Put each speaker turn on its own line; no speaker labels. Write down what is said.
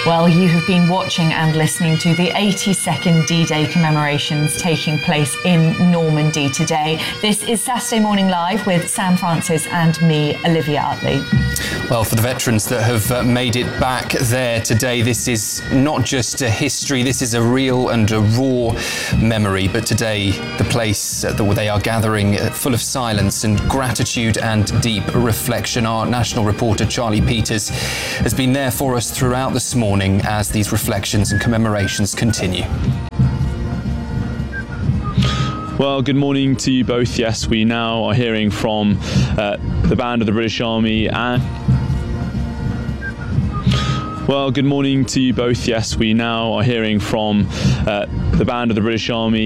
Well, you have been watching and listening to the 82nd D-Day commemorations taking place in Normandy today. This is Saturday Morning Live with Sam Francis and me, Olivia Utley.
Well, for the veterans that have made it back there today, this is not just a history, this is a real and a raw memory. But today, the place that they are gathering full of silence and gratitude and deep reflection. Our national reporter, Charlie Peters, has been there for us throughout this morning as these reflections and commemorations continue.
Well, good morning to you both. Yes, we now are hearing from the band of the British Army and... Well, good morning to you both. Yes, we now are hearing from the band of the British Army